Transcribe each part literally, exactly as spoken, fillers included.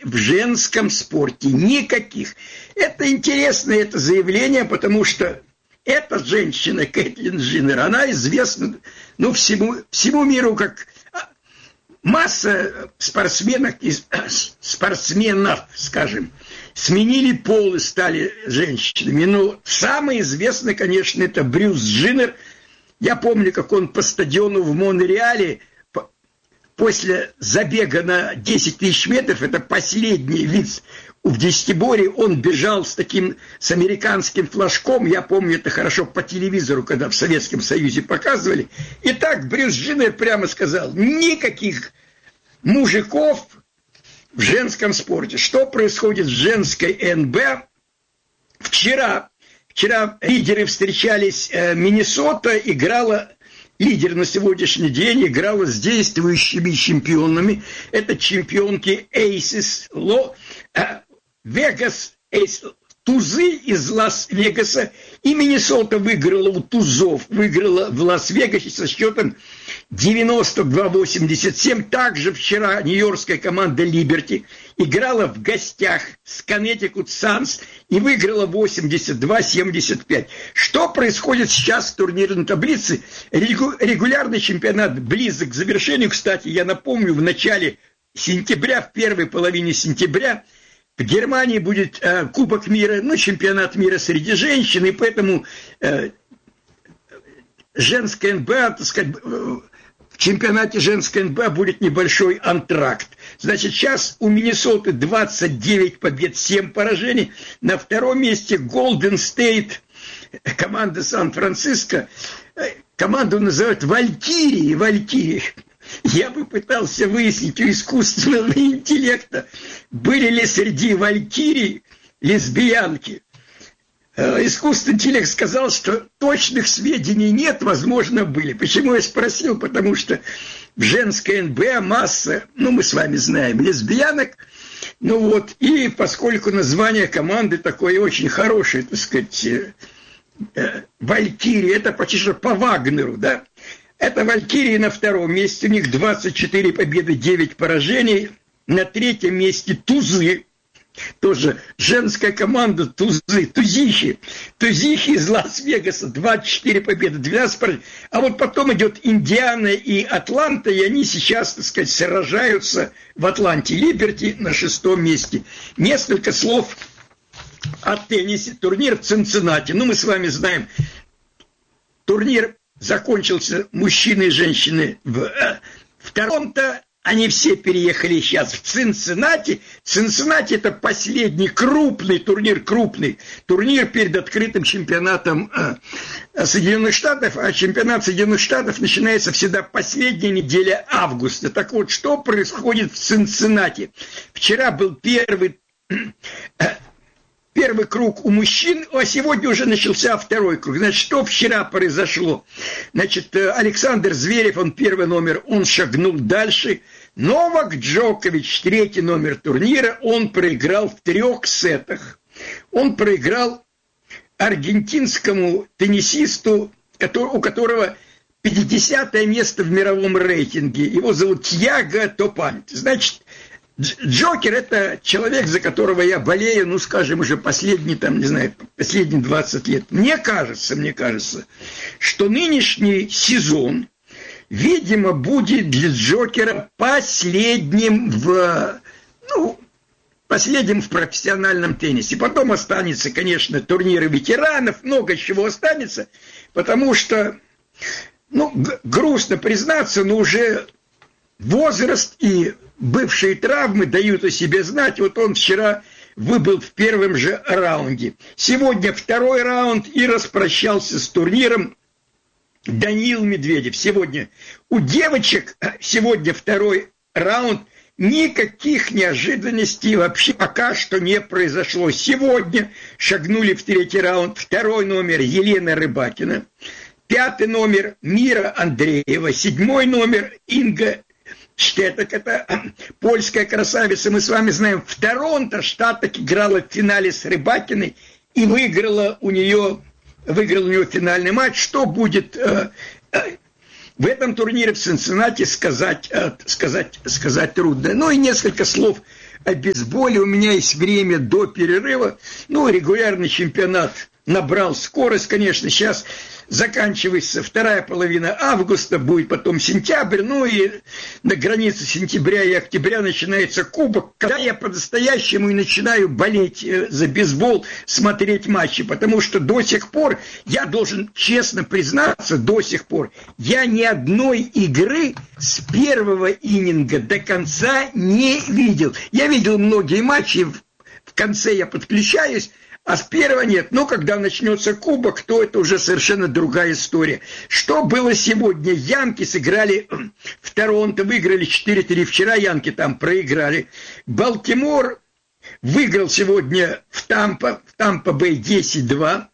в женском спорте. Никаких. Это интересно, это заявление, потому что эта женщина, Кэтлин Дженнер, она известна, ну, всему, всему миру как масса спортсменок, спортсменов, скажем, сменили пол и стали женщинами. Но самый известный, конечно, это Брюс Дженнер. Я помню, как он по стадиону в Монреале после забега на десять тысяч метров, это последний вид в десятиборье, он бежал с таким, с американским флажком, я помню это хорошо по телевизору, когда в Советском Союзе показывали. И так Брюс Дженнер прямо сказал, никаких мужиков в женском спорте. Что происходит в женской эн бэ а? Вчера, вчера лидеры встречались, э, Миннесота играла, лидер на сегодняшний день играла с действующими чемпионами. Это чемпионки Aces, Ло, э, Вегас, Aces, Тузы из Лас-Вегаса. И Миннесота выиграла у Тузов, выиграла в Лас-Вегасе со счетом девяносто два восемьдесят семь. Также вчера нью-йоркская команда Liberty играла в гостях с Connecticut Suns и выиграла восемьдесят два семьдесят пять. Что происходит сейчас в турнирной таблице? Регулярный чемпионат близок к завершению. Кстати, я напомню, в начале сентября, в первой половине сентября в Германии будет э, Кубок мира, ну, чемпионат мира среди женщин, и поэтому э, женская эн бэ а, так сказать, в чемпионате женской эн бэ а будет небольшой антракт. Значит, сейчас у Миннесоты двадцать девять побед, семь поражений. На втором месте Golden State, команда Сан-Франциско. Команду называют Валькирии, Валькирии. Я бы пытался выяснить у искусственного интеллекта, были ли среди валькирий лесбиянки. Искусственный интеллект сказал, что точных сведений нет, возможно, были. Почему я спросил? Потому что в женской эн бэ а масса, ну, мы с вами знаем, лесбиянок. Ну вот, и поскольку название команды такое очень хорошее, так сказать, Валькирии, это почти что по Вагнеру, да? Это Валькирии на втором месте, у них двадцать четыре победы, девять поражений. На третьем месте Тузы, тоже женская команда Тузы, Тузихи. Тузихи из Лас-Вегаса, двадцать четыре победы, двенадцать поражений. А вот потом идет Индиана и Атланта, и они сейчас, так сказать, сражаются в Атланте. Либерти на шестом месте. Несколько слов о теннисе. Турнир в Цинциннати. Ну, мы с вами знаем, турнир закончился, мужчины и женщины в, в Торонто, они все переехали сейчас в Цинциннати. Цинциннати – это последний крупный турнир, крупный турнир перед открытым чемпионатом Соединенных Штатов, а чемпионат Соединенных Штатов начинается всегда последняя неделя августа. Так вот, что происходит в Цинциннати? Вчера был первый... Первый круг у мужчин, а сегодня уже начался второй круг. Значит, что вчера произошло? Значит, Александр Зверев, он первый номер, он шагнул дальше. Новак Джокович, третий номер турнира, он проиграл в трех сетах. Он проиграл аргентинскому теннисисту, у которого пятидесятое место в мировом рейтинге. Его зовут Тьяго Топальт. Значит, Джокер – это человек, за которого я болею, ну, скажем, уже последние, там, не знаю, последние двадцать лет. Мне кажется, мне кажется, что нынешний сезон, видимо, будет для Джокера последним в, ну, последним в профессиональном теннисе. Потом останется, конечно, турниры ветеранов, много чего останется, потому что, ну, грустно признаться, но уже возраст и бывшие травмы дают о себе знать. Вот он вчера выбыл в первом же раунде. Сегодня второй раунд и распрощался с турниром Даниил Медведев. Сегодня у девочек сегодня второй раунд. Никаких неожиданностей вообще пока что не произошло. Сегодня шагнули в третий раунд. Второй номер Елена Рыбакина. Пятый номер Мира Андреева. Седьмой номер Инга Штеток, это польская красавица, мы с вами знаем, в Торонто Штаток играла в финале с Рыбакиной и выиграла у нее, выиграл у нее финальный матч. Что будет э, э, в этом турнире в Цинциннати, сказать, э, сказать, сказать трудно. Ну и несколько слов о бейсболе. У меня есть время до перерыва. Ну, регулярный чемпионат набрал скорость, конечно. Сейчас заканчивается вторая половина августа, будет потом сентябрь, ну и на границе сентября и октября начинается кубок, когда я по-настоящему и начинаю болеть за бейсбол, смотреть матчи, потому что до сих пор, я должен честно признаться, до сих пор, я ни одной игры с первого иннинга до конца не видел. Я видел многие матчи, в конце я подключаюсь, а с первого нет. Но когда начнется кубок, то это уже совершенно другая история. Что было сегодня? Янки сыграли в Торонто, выиграли четыре три. Вчера Янки там проиграли. Балтимор выиграл сегодня в Тампа, в Тампа-Бэй десять два.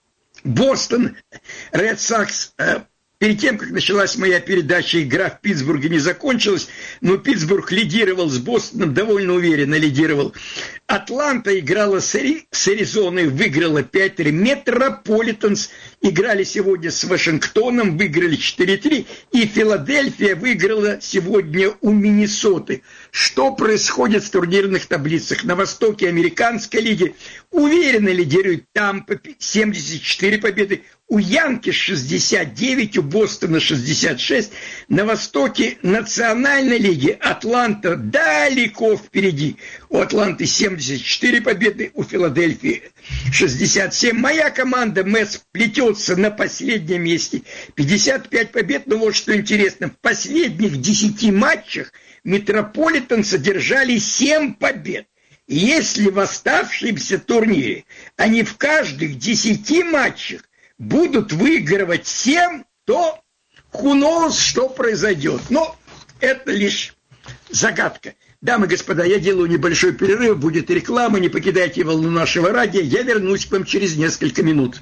Бостон, Ред Сокс, перед тем, как началась моя передача, игра в Питтсбурге не закончилась, но Питтсбург лидировал с Бостоном, довольно уверенно лидировал. Атланта играла с Аризоной, выиграла пять три. Метрополитенс играли сегодня с Вашингтоном, выиграли четыре три. И Филадельфия выиграла сегодня у Миннесоты. Что происходит в турнирных таблицах? На востоке американской лиги уверенно лидирует Тампа, семьдесят четыре победы. У Янки шестьдесят девять, у Бостона шестьдесят шесть. На востоке национальной лиги Атланта далеко впереди. У Атланты семьдесят четыре победы, у Филадельфии шестьдесят семь. Моя команда Мэтс плетется на последнем месте. пятьдесят пять побед, но вот что интересно. В последних десяти матчах Метрополитен содержали семь побед. И если в оставшемся турнире они в каждых десяти матчах будут выигрывать семь, то who knows, что произойдет. Но это лишь загадка. Дамы и господа, я делаю небольшой перерыв, будет реклама, не покидайте волну нашего радио, я вернусь к вам через несколько минут.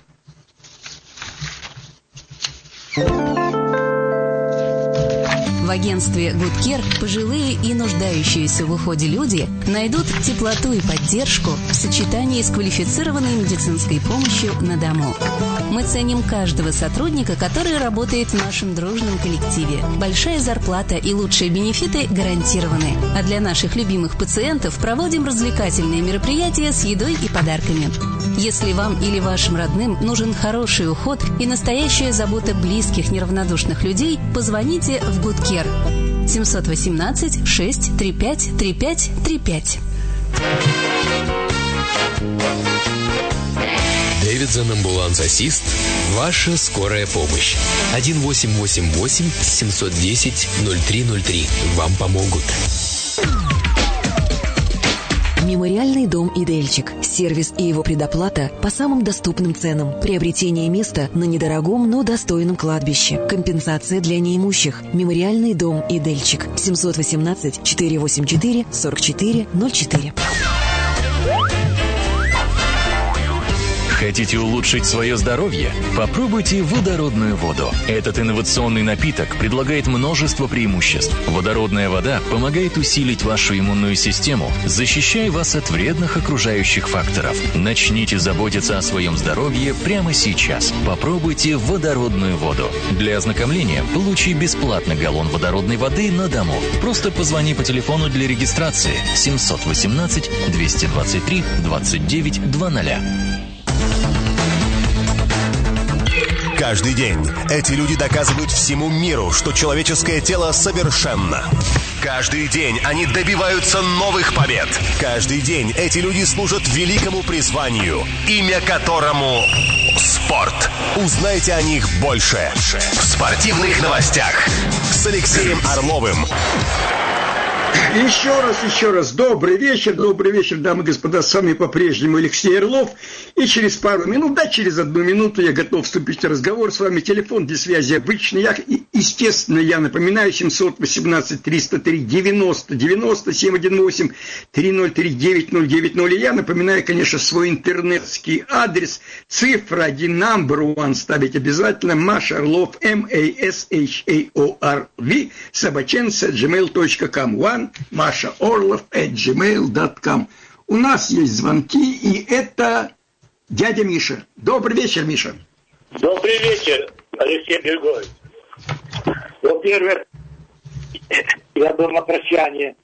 В агентстве Good Care пожилые и нуждающиеся в уходе люди найдут теплоту и поддержку в сочетании с квалифицированной медицинской помощью на дому. Мы ценим каждого сотрудника, который работает в нашем дружном коллективе. Большая зарплата и лучшие бенефиты гарантированы. А для наших любимых пациентов проводим развлекательные мероприятия с едой и подарками. Если вам или вашим родным нужен хороший уход и настоящая забота близких неравнодушных людей, позвоните в Good Care. семь один восемь шесть три пять три пять три пять. Дэвидсон Амбуланс Ассист. Ваша скорая помощь. один восемь восемь восемь семь один ноль ноль три ноль три. Вам помогут. Мемориальный дом «Идельчик». Сервис и его предоплата по самым доступным ценам. Приобретение места на недорогом, но достойном кладбище. Компенсация для неимущих. Мемориальный дом «Идельчик». семь один восемь четыре восемь четыре сорок четыре ноль четыре. Хотите улучшить свое здоровье? Попробуйте водородную воду. Этот инновационный напиток предлагает множество преимуществ. Водородная вода помогает усилить вашу иммунную систему, защищая вас от вредных окружающих факторов. Начните заботиться о своем здоровье прямо сейчас. Попробуйте водородную воду. Для ознакомления получи бесплатно галлон водородной воды на дому. Просто позвони по телефону для регистрации семь один восемь двести двадцать три двадцать девять двадцать. Каждый день эти люди доказывают всему миру, что человеческое тело совершенно. Каждый день они добиваются новых побед. Каждый день эти люди служат великому призванию, имя которому спорт. Узнайте о них больше в спортивных новостях с Алексеем Орловым. Еще раз, еще раз, добрый вечер, добрый вечер, дамы и господа, с вами по-прежнему Алексей Орлов, и через пару минут, да, через одну минуту я готов вступить в разговор с вами, телефон для связи обычный, я, естественно, я напоминаю, семь один восемь триста три девяносто девяносто семь один восемь три ноль три девять ноль девять ноль, и я напоминаю, конечно, свой интернетский адрес, цифра один, number one, ставить обязательно, Маша Орлов, эм эй эс эйч эй о ар ви, собаченца, джимейл точка ком, one, Маша Орлов at gmail dot com. У нас есть звонки, и это дядя Миша. Добрый вечер, Миша. Добрый вечер, Алексей Григорьевич. Во-первых, я был на прощании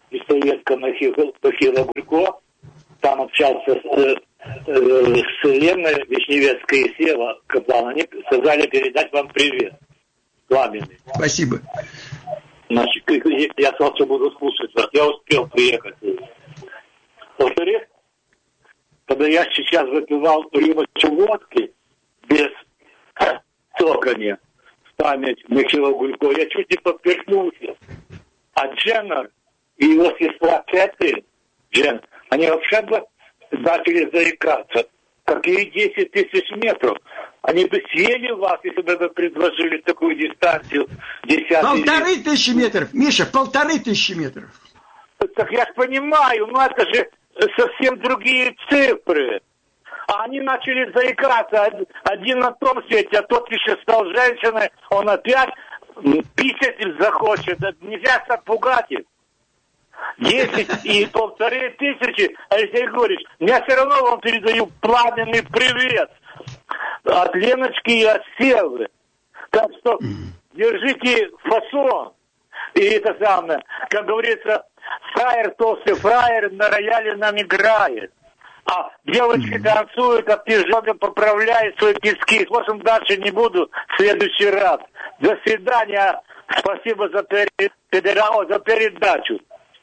из Советского Михаила Гулько. Там общался с, э, э, с Леной Вишневецкой и Сева Каплан. Они сказали передать вам привет. Пламенный. Спасибо. Значит, я сказал, что буду слушать вас. Я успел приехать. Во-вторых, когда я сейчас выпивал рюмочку водки без цоканья в память Михаила Гулько, я чуть не поперхнулся. А Дженнер и его сестра Кэти, Джен, они вообще бы начали заикаться. Какие десять тысяч метров? Они бы съели вас, если бы вы предложили такую дистанцию. Полторы тысячи метров, Миша, полторы тысячи метров. Так я же понимаю, но это же совсем другие цифры. А они начали заикаться. Один на том свете, а тот еще стал женщиной, он опять писать захочет. Нельзя так пугать их. Десять и полторы тысячи, Алексей Григорьевич, я все равно вам передаю пламенный привет от Леночки и от Севы. Так что держите фасон. И это самое, как говорится, фраер, толстый фраер на рояле нам играет. А девочки танцуют, а пижамы поправляют свои пески. В общем, дальше не буду в следующий раз. До свидания. Спасибо за, перед... за передачу.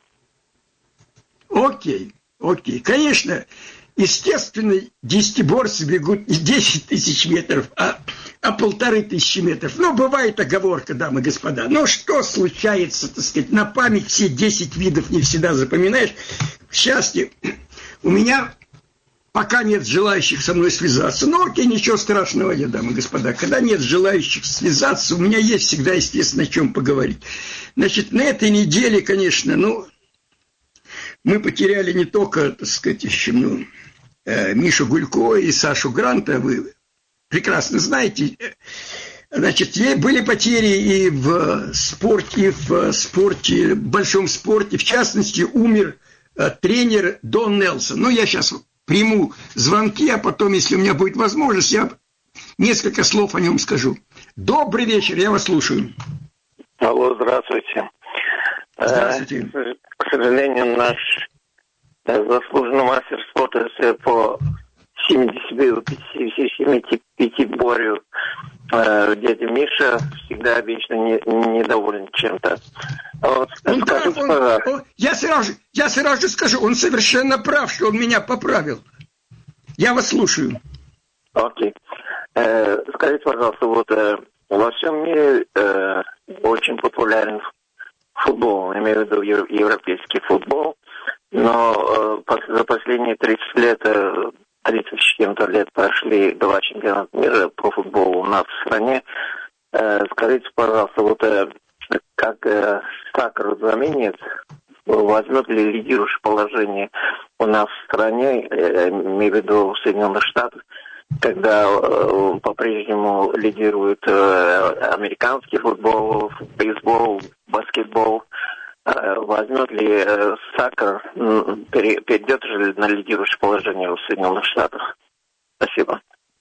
Окей, окей. Конечно, естественно, десятиборцы бегут не десять тысяч метров, а, а полторы тысячи метров. Но бывает оговорка, дамы и господа. Но что случается, так сказать, на память все десять видов не всегда запоминаешь. К счастью, у меня пока нет желающих со мной связаться. Но окей, ничего страшного нет, дамы и господа. Когда нет желающих связаться, у меня есть всегда, естественно, о чем поговорить. Значит, на этой неделе, конечно, ну... Мы потеряли не только, так сказать, еще, ну, э, Мишу Гулько и Сашу Гранта, вы прекрасно знаете. Значит, были потери и в спорте, и в спорте, в большом спорте. В частности, умер э, тренер Дон Нельсон. Ну, я сейчас приму звонки, а потом, если у меня будет возможность, я несколько слов о нем скажу. Добрый вечер, я вас слушаю. Алло, здравствуйте. Здравствуйте. Э, к сожалению, наш э, заслуженный мастер спорта по семидесяти пятиборью э, дядя Миша всегда вечно не, недоволен чем-то. Вот, он, скажите, он, он, я, сразу, я сразу же скажу, он совершенно прав, что он меня поправил. Я вас слушаю. Окей. Э, скажите, пожалуйста, вот э, во всем мире э, очень популярен футбол, имею в виду европейский футбол, но э, за последние тридцать лет, э, тридцать с чем-то лет прошли два чемпионата мира по футболу у нас в стране. Э, скажите, пожалуйста, вот э, как э, сакр заменит, возьмет ли лидирующее положение у нас в стране, э, имею в виду в Соединенных Штатах, когда э, по-прежнему лидирует э, американский футбол, бейсбол, баскетбол, э, возьмет ли э, сакр, пере, перейдет же на лидирующее положение в Соединенных Штатах? Спасибо.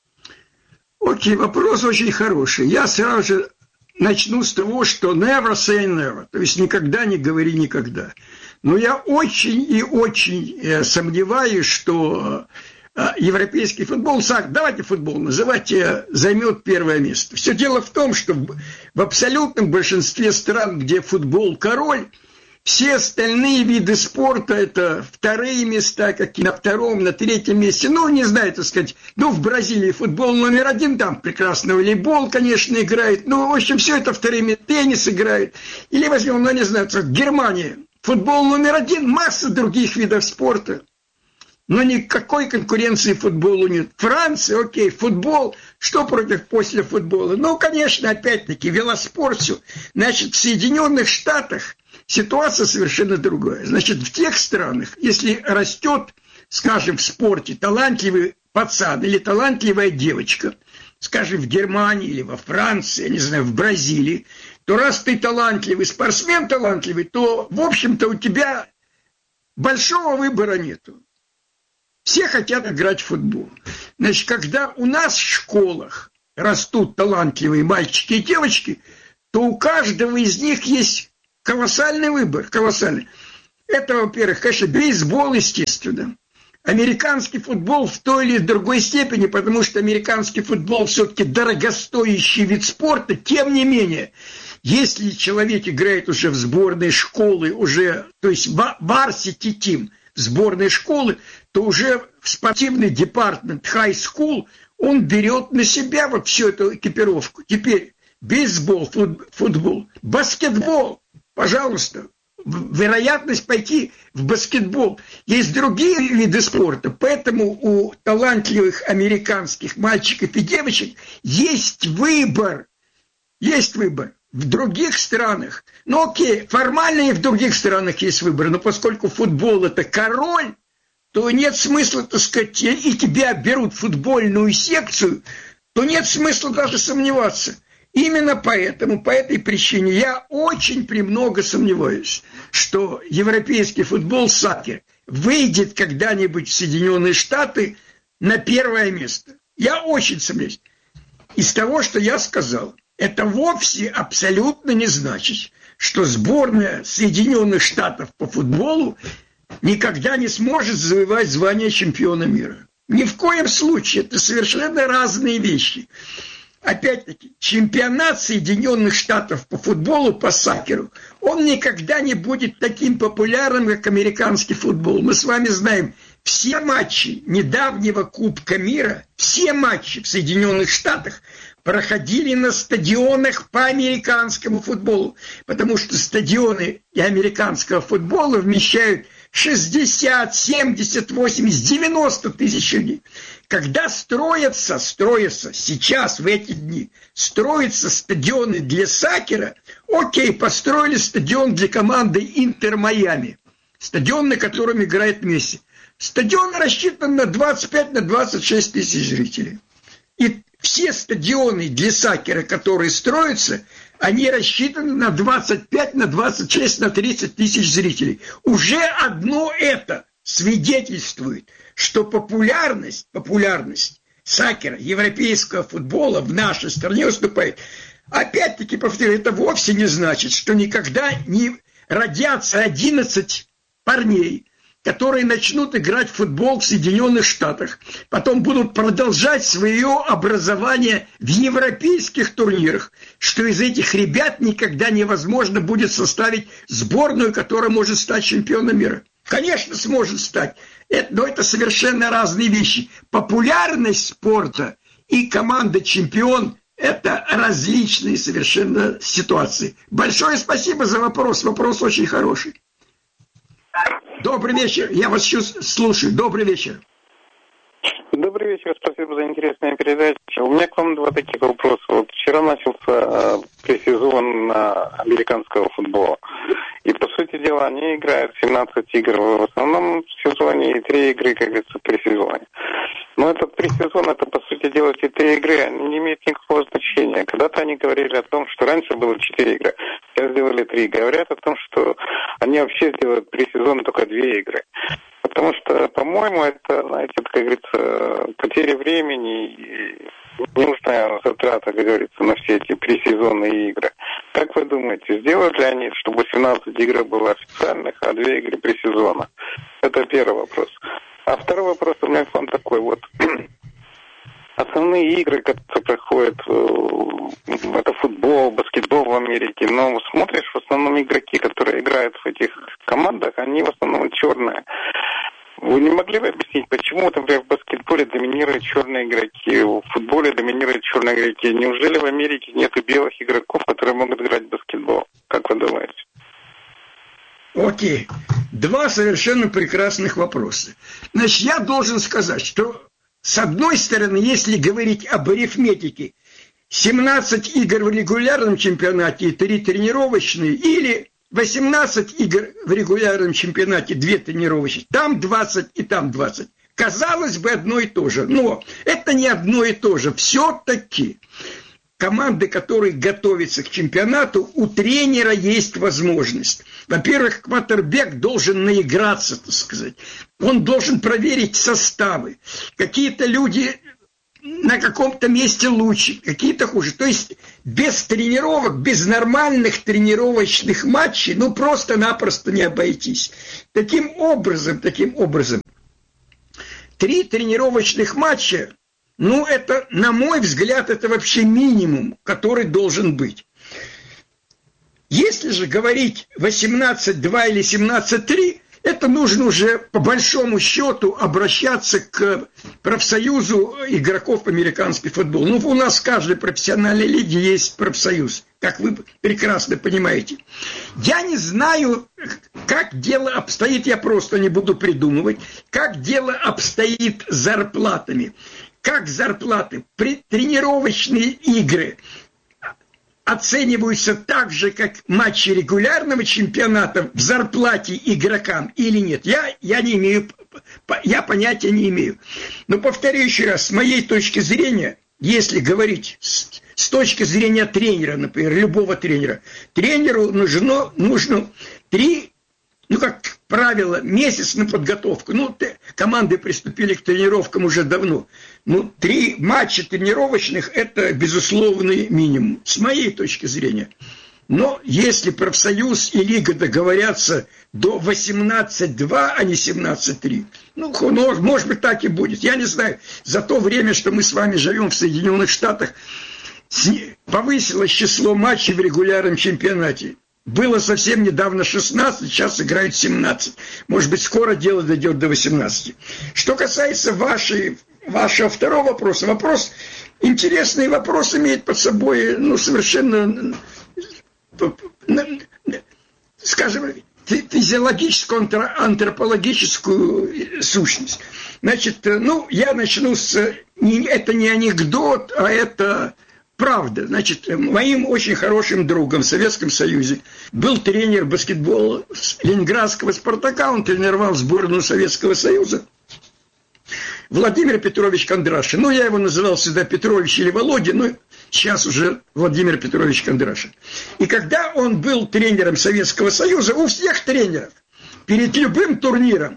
Окей, вопрос очень хороший. Я сразу же начну с того, что never say never, то есть никогда не говори никогда. Но я очень и очень э, сомневаюсь, что европейский футбол, давайте футбол называть, займет первое место. Все дело в том, что в абсолютном большинстве стран, где футбол король, все остальные виды спорта это вторые места, какие на втором, на третьем месте. Ну, не знаю, так сказать, ну, в Бразилии футбол номер один, там прекрасно волейбол, конечно, играет. Ну, в общем, все это вторыми, теннис играет. Или возьмем, ну, не знаю, Германия, футбол номер один, масса других видов спорта. Но никакой конкуренции футболу нет. Франция, окей, футбол, что против после футбола? Ну, конечно, опять-таки, велоспорт, все. Значит, в Соединенных Штатах ситуация совершенно другая. Значит, в тех странах, если растет, скажем, в спорте талантливый пацан или талантливая девочка, скажем, в Германии или во Франции, я не знаю, в Бразилии, то раз ты талантливый, спортсмен талантливый, то, в общем-то, у тебя большого выбора нету. Все хотят играть в футбол. Значит, когда у нас в школах растут талантливые мальчики и девочки, то у каждого из них есть колоссальный выбор, колоссальный. Это, во-первых, конечно, бейсбол, естественно. Американский футбол в той или другой степени, потому что американский футбол все-таки дорогостоящий вид спорта. Тем не менее, если человек играет уже в сборной школы, уже, то есть varsity team сборной школы, то уже в спортивный департамент high school он берет на себя вот всю эту экипировку. Теперь бейсбол, футбол, баскетбол, пожалуйста. Вероятность пойти в баскетбол. Есть другие виды спорта, поэтому у талантливых американских мальчиков и девочек есть выбор. Есть выбор. В других странах, ну окей, формально и в других странах есть выбор, но поскольку футбол это король, то нет смысла, так сказать, и тебя берут в футбольную секцию, то нет смысла даже сомневаться. Именно поэтому, по этой причине я очень премного сомневаюсь, что европейский футбол, сокер, выйдет когда-нибудь в Соединенные Штаты на первое место. Я очень сомневаюсь. Из того, что я сказал, это вовсе абсолютно не значит, что сборная Соединенных Штатов по футболу никогда не сможет завоевать звание чемпиона мира. Ни в коем случае. Это совершенно разные вещи. Опять-таки, чемпионат Соединенных Штатов по футболу, по сокеру, он никогда не будет таким популярным, как американский футбол. Мы с вами знаем, все матчи недавнего Кубка мира, все матчи в Соединенных Штатах проходили на стадионах по американскому футболу, потому что стадионы американского футбола вмещают шестьдесят, семьдесят, восемьдесят, девяносто тысяч людей. Когда строятся, строятся сейчас, в эти дни, строятся стадионы для сокера, окей, построили стадион для команды Интер Майами, стадион, на котором играет Месси. Стадион рассчитан на двадцать пять, на двадцать шесть тысяч зрителей. И все стадионы для сокера, которые строятся, они рассчитаны на двадцать пять, на двадцать шесть, на тридцать тысяч зрителей. Уже одно это свидетельствует, что популярность, популярность сокера, европейского футбола в нашей стране уступает. Опять-таки, повторю, это вовсе не значит, что никогда не родятся одиннадцать парней, которые начнут играть в футбол в Соединенных Штатах, потом будут продолжать свое образование в европейских турнирах, что из этих ребят никогда невозможно будет составить сборную, которая может стать чемпионом мира. Конечно, сможет стать, но это совершенно разные вещи. Популярность спорта и команда-чемпион – это различные совершенно ситуации. Большое спасибо за вопрос, вопрос очень хороший. Добрый вечер, я вас слушаю. Добрый вечер. Добрый вечер, спасибо за интересную передачу. У меня к вам два таких вопроса. Вот вчера начался пресезон американского футбола. И, по сути дела, они играют семнадцать игр в основном сезоне и три игры, как говорится, при сезоне. Но этот пресезон, это, по сути дела, эти три игры, они не имеют никакого значения. Когда-то они говорили о том, что раньше было четыре игры, сейчас сделали три. Говорят о том, что они вообще сделают пресезон только две игры. Потому что, по-моему, это, знаете, это, как говорится, потеря времени и ненужная затрата, как говорится, на все эти пресезонные игры. Как вы думаете, сделают ли они, чтобы семнадцать игр было официальных, а две игры пресезона? Это первый вопрос. А второй вопрос у меня к вам такой вот. Основные игры, которые проходят, это футбол, баскетбол в Америке, но смотришь, в основном игроки, которые играют в этих командах, они в основном черные. Вы не могли бы объяснить, почему, например, в баскетболе доминируют черные игроки, в футболе доминируют черные игроки? Неужели в Америке нет белых игроков, которые могут играть в баскетбол? Как вы думаете? Окей. Два совершенно прекрасных вопроса. Значит, я должен сказать, что с одной стороны, если говорить об арифметике, семнадцать игр в регулярном чемпионате и три тренировочные, или восемнадцать игр в регулярном чемпионате, две тренировочные, там двадцать и там двадцать. Казалось бы, одно и то же, но это не одно и то же. Все-таки команды, которые готовятся к чемпионату, у тренера есть возможность. Во-первых, квотербек должен наиграться, так сказать. Он должен проверить составы. Какие-то люди на каком-то месте лучше, какие-то хуже. То есть без тренировок, без нормальных тренировочных матчей, ну просто-напросто не обойтись. Таким образом, таким образом, три тренировочных матча, ну это, на мой взгляд, это вообще минимум, который должен быть. Если же говорить восемнадцать два или семнадцать три, это нужно уже по большому счету обращаться к профсоюзу игроков американский футбол. Ну, у нас в каждой профессиональной лиге есть профсоюз, как вы прекрасно понимаете. Я не знаю, как дело обстоит, я просто не буду придумывать, как дело обстоит с зарплатами. Как зарплаты, тренировочные игры оцениваются так же, как матчи регулярного чемпионата в зарплате игрокам или нет. Я, я не имею, я понятия не имею. Но повторю еще раз, с моей точки зрения, если говорить с, с точки зрения тренера, например, любого тренера, тренеру нужно, нужно три, ну как правило, месяц на подготовку. Ну, команды приступили к тренировкам уже давно. Ну, три матча тренировочных – это безусловный минимум, с моей точки зрения. Но если профсоюз и лига договорятся до восемнадцать два, а не семнадцать три, ну, может быть, так и будет. Я не знаю, за то время, что мы с вами живем в Соединенных Штатах, повысилось число матчей в регулярном чемпионате. Было совсем недавно шестнадцать, сейчас играют семнадцать. Может быть, скоро дело дойдет до восемнадцати. Что касается вашей, вашего второго вопроса, вопрос, интересный вопрос имеет под собой, ну, совершенно, скажем, физиологическую, антропологическую сущность. Значит, ну, я начну с, это не анекдот, а это... Правда. Значит, моим очень хорошим другом в Советском Союзе был тренер баскетбола ленинградского «Спартака», он тренировал сборную Советского Союза, Владимир Петрович Кондрашин. Ну, я его называл всегда Петрович или Володя, но сейчас уже Владимир Петрович Кондрашин. И когда он был тренером Советского Союза, у всех тренеров перед любым турниром,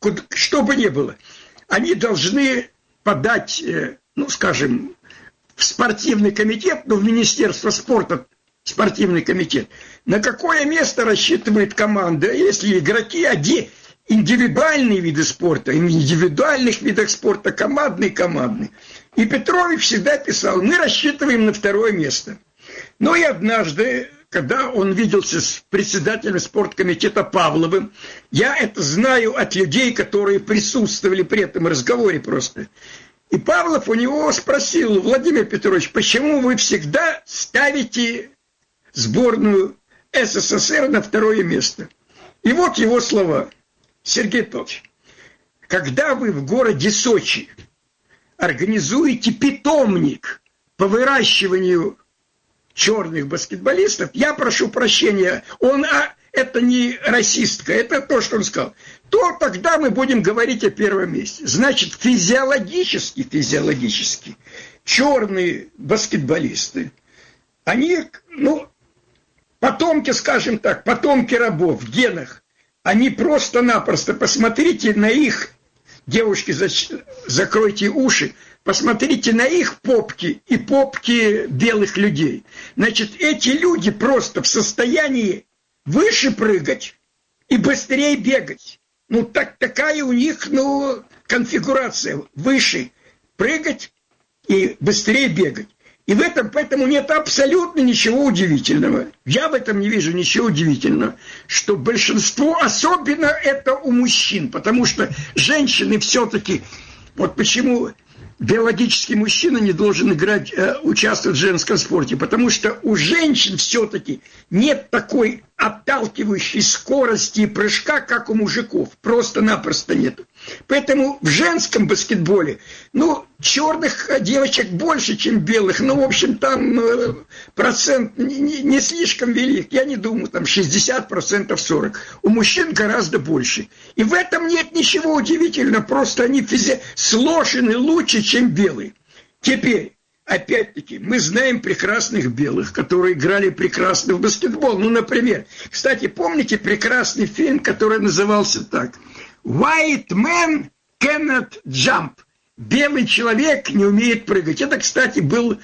что бы ни было, они должны подать, ну, скажем, в спортивный комитет, ну, в Министерство спорта спортивный комитет, на какое место рассчитывает команда, если игроки одни индивидуальные виды спорта, в индивидуальных видах спорта, командный, командный. И Петрович всегда писал, мы рассчитываем на второе место. Но и однажды, когда он виделся с председателем спорткомитета Павловым, я это знаю от людей, которые присутствовали при этом разговоре просто. И Павлов у него спросил, Владимир Петрович, почему вы всегда ставите сборную СССР на второе место? И вот его слова. Сергей Павлович, когда вы в городе Сочи организуете питомник по выращиванию черных баскетболистов, я прошу прощения, он, а, это не расистка, это то, что он сказал, то тогда мы будем говорить о первом месте. Значит, физиологически, физиологически, черные баскетболисты, они, ну, потомки, скажем так, потомки рабов в генах, они просто-напросто, посмотрите на их, девушки, закройте уши, посмотрите на их попки и попки белых людей. Значит, эти люди просто в состоянии выше прыгать и быстрее бегать. Ну, так, такая у них, ну, конфигурация. Выше прыгать и быстрее бегать. И в этом, поэтому нет абсолютно ничего удивительного. Я в этом не вижу ничего удивительного, что большинство, особенно это у мужчин, потому что женщины все-таки, вот почему биологический мужчина не должен играть, э, участвовать в женском спорте, потому что у женщин все-таки нет такой отталкивающей скорости и прыжка, как у мужиков. Просто-напросто нет. Поэтому в женском баскетболе, ну, черных девочек больше, чем белых. Ну, в общем, там э, процент не, не, не слишком велик. Я не думаю, там шестьдесят процентов сорок. У мужчин гораздо больше. И в этом нет ничего удивительного. Просто они физи- сложены лучше, чем белые. Теперь, опять-таки, мы знаем прекрасных белых, которые играли прекрасно в баскетбол. Ну, например, кстати, помните прекрасный фильм, который назывался так? «White man cannot jump». белый человек не умеет прыгать. Это, кстати, был,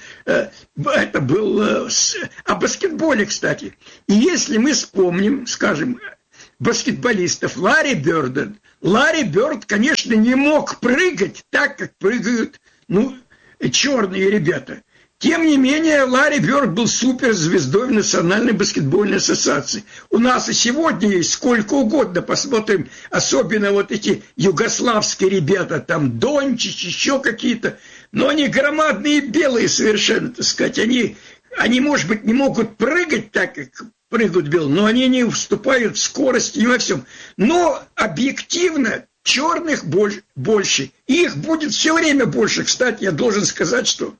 это был о баскетболе, кстати. И если мы вспомним, скажем, баскетболистов Ларри Бёрда, Ларри Бёрд, конечно, не мог прыгать так, как прыгают, ну, черные ребята. Тем не менее, Ларри Бёрд был суперзвездой в Национальной баскетбольной ассоциации. У нас и сегодня есть сколько угодно. Посмотрим, особенно вот эти югославские ребята, там Дончич, еще какие-то. Но они громадные, белые совершенно, так сказать. Они, они, может быть, не могут прыгать так, как прыгают белые, но они не уступают в скорости, не во всем. Но объективно черных больше, больше. И их будет все время больше. Кстати, я должен сказать, что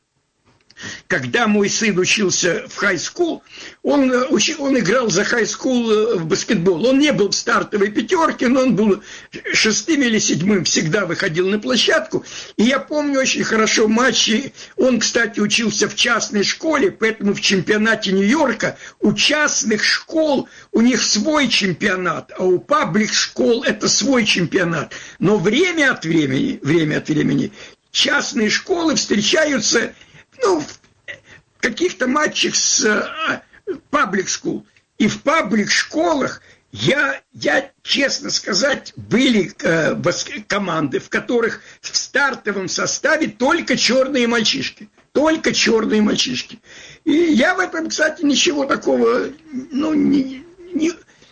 когда мой сын учился в хай-скул, он, он играл за хай-скул в баскетбол. Он не был в стартовой пятерке, но он был шестым или седьмым, всегда выходил на площадку. И я помню очень хорошо матчи. Он, кстати, учился в частной школе, поэтому в чемпионате Нью-Йорка у частных школ у них свой чемпионат, а у паблик-школ это свой чемпионат. Но время от времени, время от времени частные школы встречаются, ну, в каких-то матчах с паблик-школ. И в паблик-школах я, я, честно сказать, были э, команды, в которых в стартовом составе только черные мальчишки. Только черные мальчишки. И я в этом, кстати, ничего такого, ну, не, не,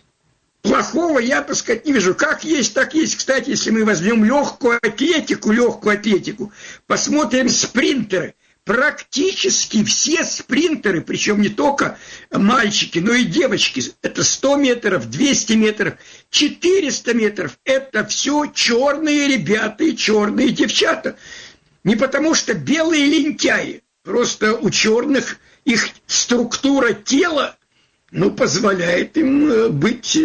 плохого я, так сказать, не вижу. Как есть, так есть. Кстати, если мы возьмем легкую атлетику, легкую атлетику, посмотрим спринтеры. Практически все спринтеры, причем не только мальчики, но и девочки, это сто метров, двести метров, четыреста метров, это все черные ребята и черные девчата. Не потому что белые лентяи, просто у черных их структура тела, ну, позволяет им быть,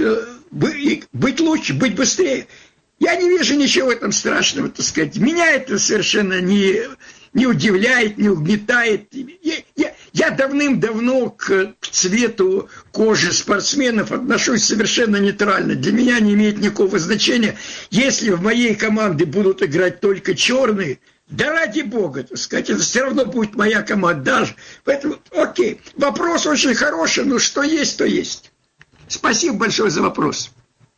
быть лучше, быть быстрее. Я не вижу ничего в этом страшного, так сказать. Меня это совершенно не... не удивляет, не угнетает. Я, я, я давным-давно к, к цвету кожи спортсменов отношусь совершенно нейтрально. Для меня не имеет никакого значения. Если в моей команде будут играть только черные, да ради бога, так сказать, это все равно будет моя команда. Даже. Поэтому, окей, вопрос очень хороший, но что есть, то есть. Спасибо большое за вопрос.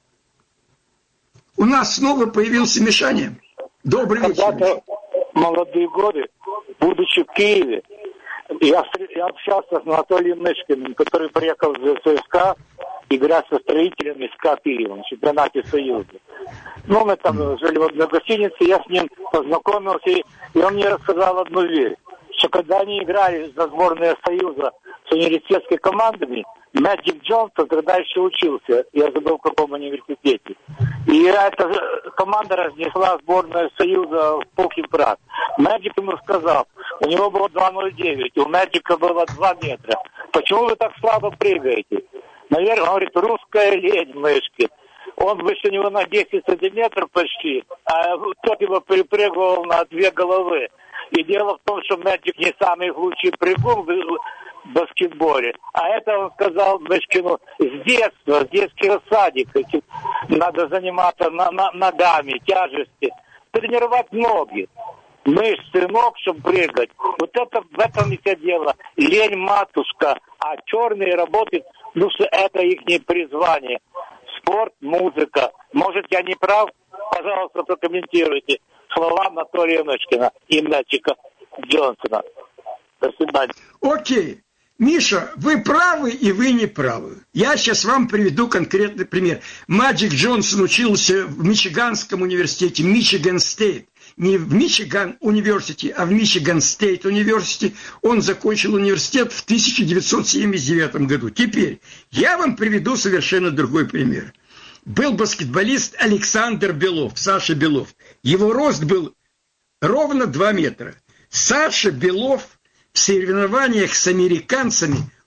У нас снова появился Мишаня. Добрый вечер. Молодые годы, будучи в Киеве, я, я общался с Анатолием Мышкиным, который приехал в ЦСКА играть со строителями СКА Киева на чемпионате Союза. Ну, мы там жили в одной гостинице, я с ним познакомился, и он мне рассказал одну вещь, что когда они играли за сборную Союза с университетскими командами, Мэджик Джонсон тогда еще учился, я забыл в каком университете. И эта команда разнесла сборную Союза в пух и прах. Мэджик ему сказал, у него было два ноль девять, у Мэджика было два метра. Почему вы так слабо прыгаете? Наверное, он говорит, русская лень, Мышкин. Он выше него на десять сантиметров почти, а тот его перепрыгивал на две головы. И дело в том, что Мэджик не самый лучший прыгун в баскетболе. А это он сказал Мышкину с детства, с детского садика. Надо заниматься на, на, ногами, тяжести, тренировать ноги, мышцы ног, чтобы прыгать. Вот это в этом и все дело. Лень матушка, а черные работают, ну что это их призвание. Спорт, музыка. Может, я не прав? Пожалуйста, прокомментируйте слова Анатолия Мышкина и Мэджика Джонсона. До свидания. Окей. Миша, вы правы и вы не правы. Я сейчас вам приведу конкретный пример. Мэджик Джонсон учился в Мичиганском университете, Мичиган Стейт. Не в Мичиган университете, а в Мичиган Стейт университете. Он закончил университет в тысяча девятьсот семьдесят девятом году. Теперь я вам приведу совершенно другой пример. Был баскетболист Александр Белов, Саша Белов. Его рост был ровно два метра. Саша Белов в соревнованиях с американцами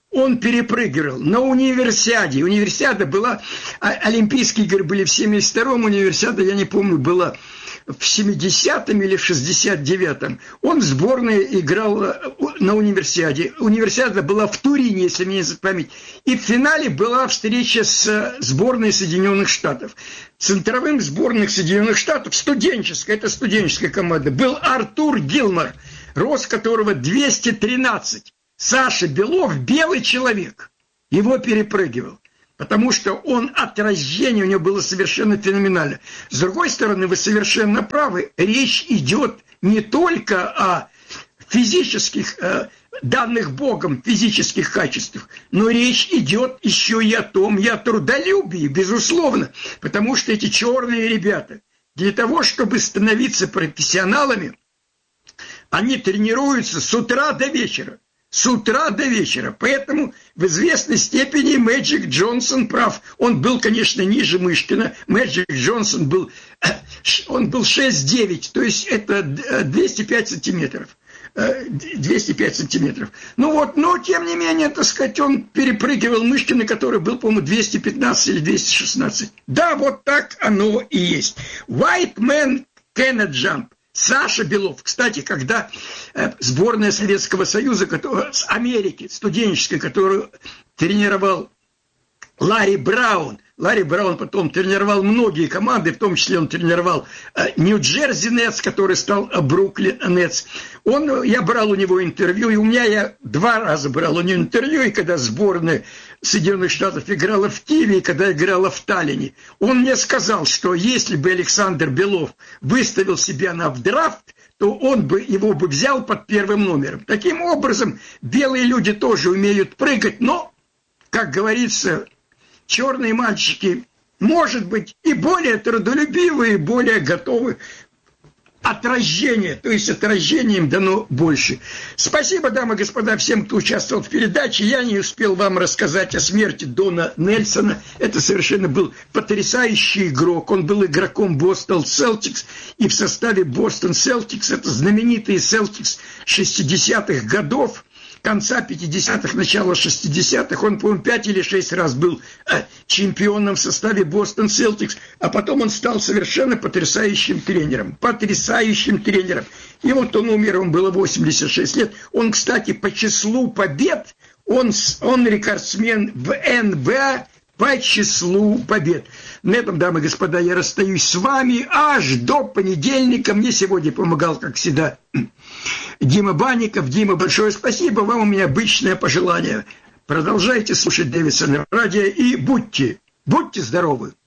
он перепрыгивал на универсиаде. Универсиада была, Олимпийские игры были в семьдесят втором, универсиада, я не помню, была в семидесятом или в шестьдесят девятом. Он в сборной играл на универсиаде. Универсиада была в Турине, если мне не изменяет память. И в финале была встреча с сборной Соединенных Штатов. Центровым сборных Соединенных Штатов, студенческая, это студенческая команда, был Артур Гилмор, рост которого двести тринадцать. Саша Белов, белый человек, его перепрыгивал. Потому что он от рождения, у него было совершенно феноменально. С другой стороны, вы совершенно правы, речь идет не только о физических, э, данных Богом физических качествах, но речь идет еще и о том, и о трудолюбии, безусловно. Потому что эти черные ребята, для того, чтобы становиться профессионалами, они тренируются с утра до вечера. С утра до вечера. Поэтому в известной степени Мэджик Джонсон прав. Он был, конечно, ниже Мышкина. Мэджик Джонсон был, он был шесть девять, то есть это двести пять сантиметров. двести пять сантиметров. Ну вот, но тем не менее, так сказать, он перепрыгивал Мышкина, который был, по-моему, двести пятнадцать или двести шестнадцать. Да, вот так оно и есть. White man cannot jump. Саша Белов, кстати, когда э, сборная Советского Союза, которая, с Америки, студенческая, которую тренировал Ларри Браун, Ларри Браун потом тренировал многие команды, в том числе он тренировал э, Нью-Джерси Нетс, который стал э, Бруклин Нетс. Он, я брал у него интервью, и у меня я два раза брал у него интервью, и когда сборная Соединенных Штатов играла в Киеве, и когда играла в Таллине, он мне сказал, что если бы Александр Белов выставил себя на драфт, то он бы его бы взял под первым номером. Таким образом, белые люди тоже умеют прыгать, но, как говорится, черные мальчики, может быть, и более трудолюбивые, и более готовы от рождения, то есть от рождения им дано больше. Спасибо, дамы и господа, всем, кто участвовал в передаче. Я не успел вам рассказать о смерти Дона Нельсона. Это совершенно был потрясающий игрок. Он был игроком Бостон Селтикс, и в составе Бостон Селтикс, это знаменитые Селтикс шестидесятых годов, конца пятидесятых, начала шестидесятых, он, по-моему, пять или шесть раз был э, чемпионом в составе Бостон Селтикс, а потом он стал совершенно потрясающим тренером, потрясающим тренером. И вот он умер, ему было восемьдесят шесть лет. Он, кстати, по числу побед, он, он рекордсмен в эн бэ а по числу побед. На этом, дамы и господа, я расстаюсь с вами аж до понедельника. Мне сегодня помогал, как всегда, Дима Банников. Дима, большое спасибо. Вам у меня обычное пожелание. Продолжайте слушать Дэвидсона радио и будьте, будьте здоровы.